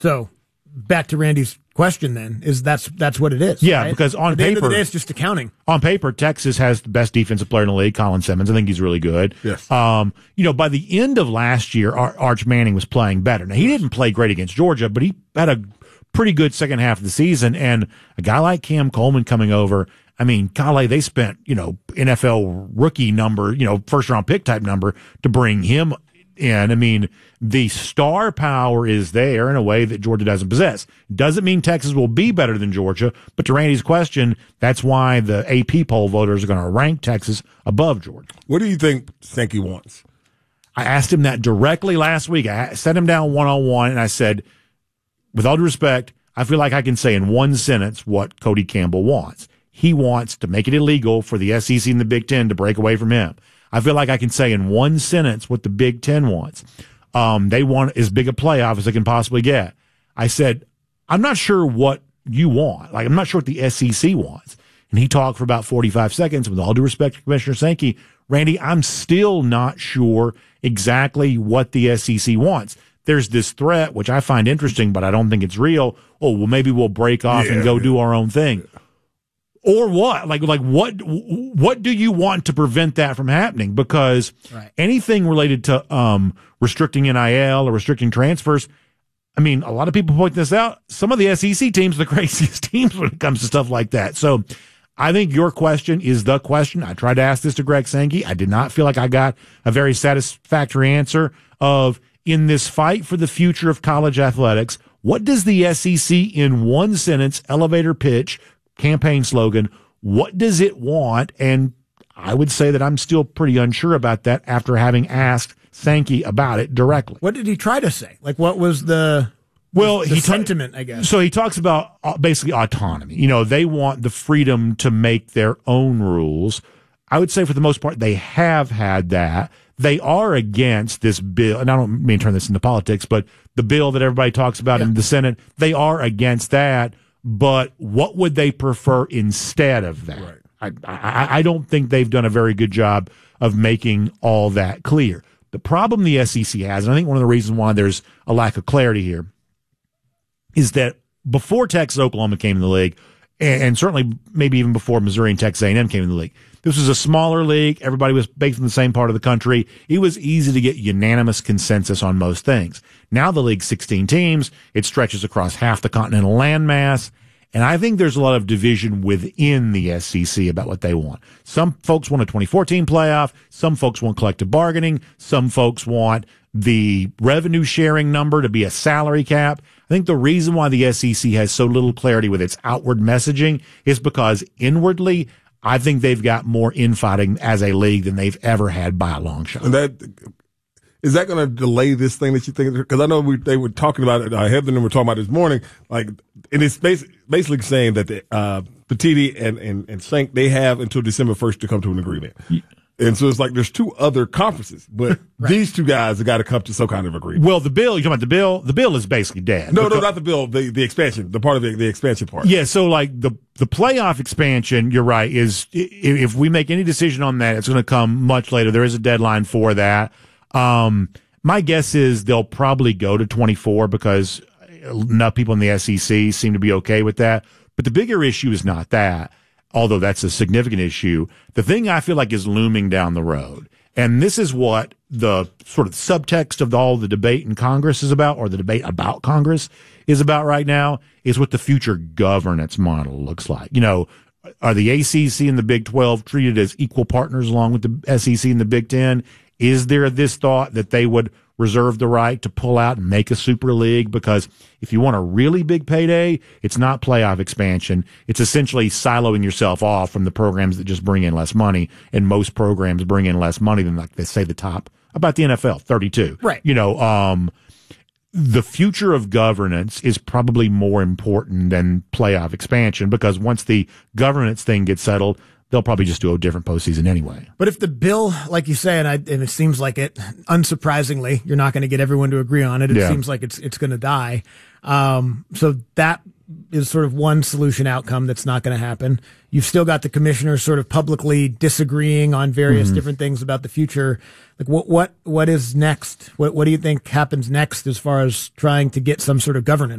So back to Randy's question then, is that's what it is. Yeah, right? because on At the paper, end of the day, it's just accounting. On paper, Texas has the best defensive player in the league, Colin Simmons. I think he's really good. Yes. By the end of last year, Arch Manning was playing better. Now, he didn't play great against Georgia, but he had a pretty good second half of the season. And a guy like Cam Coleman coming over, I mean, golly, they spent, NFL rookie number, first round pick type number to bring him in. I mean, the star power is there in a way that Georgia doesn't possess. Doesn't mean Texas will be better than Georgia, but to Randy's question, that's why the AP poll voters are going to rank Texas above Georgia. What do you think Sankey wants? I asked him that directly last week. I sat him down one-on-one, and I said, with all due respect, I feel like I can say in one sentence what Cody Campbell wants. He wants to make it illegal for the SEC and the Big Ten to break away from him. I feel like I can say in one sentence what the Big Ten wants. They want as big a playoff as they can possibly get. I said, I'm not sure what you want. I'm not sure what the SEC wants. And he talked for about 45 seconds. With all due respect to Commissioner Sankey, Randy, I'm still not sure exactly what the SEC wants. There's this threat, which I find interesting, but I don't think it's real. Oh, well, maybe we'll break off and go do our own thing. Or what? What do you want to prevent that from happening? Because anything related to restricting NIL or restricting transfers, I mean, a lot of people point this out. Some of the SEC teams are the craziest teams when it comes to stuff like that. So I think your question is the question. I tried to ask this to Greg Sankey. I did not feel like I got a very satisfactory answer of, in this fight for the future of college athletics, what does the SEC in one sentence, elevator pitch, campaign slogan, what does it want? And I would say that I'm still pretty unsure about that after having asked Sankey about it directly. What did he try to say? What was the sentiment, I guess? So he talks about basically autonomy. They want the freedom to make their own rules. I would say for the most part, they have had that. They are against this bill, and I don't mean to turn this into politics, but the bill that everybody talks about in the Senate, they are against that. But what would they prefer instead of that? Right. I don't think they've done a very good job of making all that clear. The problem the SEC has, and I think one of the reasons why there's a lack of clarity here, is that before Texas Oklahoma came in the league, and certainly maybe even before Missouri and Texas A&M came in the league, this was a smaller league. Everybody was based in the same part of the country. It was easy to get unanimous consensus on most things. Now the league's 16 teams. It stretches across half the continental landmass. And I think there's a lot of division within the SEC about what they want. Some folks want a 24-team playoff. Some folks want collective bargaining. Some folks want the revenue sharing number to be a salary cap. I think the reason why the SEC has so little clarity with its outward messaging is because inwardly, I think they've got more infighting as a league than they've ever had by a long shot. And is that going to delay this thing that you think? Because I know they were talking about it. Heather and them were talking about it this morning. And it's basically saying that Petiti and Shank, they have until December 1st to come to an agreement. And so it's there's two other conferences, but these two guys have got to come to some kind of agreement. Well, the bill, you're talking about the bill? The bill is basically dead. No, not the bill, the expansion, the part of the expansion part. Yeah, so the playoff expansion, you're right, is if we make any decision on that, it's going to come much later. There is a deadline for that. My guess is they'll probably go to 24 because enough people in the SEC seem to be okay with that. But the bigger issue is not that, although that's a significant issue. The thing I feel like is looming down the road, and this is what the sort of subtext of all the debate in Congress is about, or the debate about Congress is about right now, is what the future governance model looks like. Are the ACC and the Big 12 treated as equal partners along with the SEC and the Big 10? Is there this thought that they would reserve the right to pull out and make a super league? Because if you want a really big payday, it's not playoff expansion. It's essentially siloing yourself off from the programs that just bring in less money. And most programs bring in less money than, they say, the top, about the NFL, 32. Right. The future of governance is probably more important than playoff expansion, because once the governance thing gets settled, they'll probably just do a different postseason anyway. But if the bill, like you say, and it seems like it, unsurprisingly, you're not going to get everyone to agree on it. It seems like it's going to die. So that is sort of one solution outcome that's not going to happen. You've still got the commissioners sort of publicly disagreeing on various different things about the future. Like what is next? What do you think happens next as far as trying to get some sort of governance?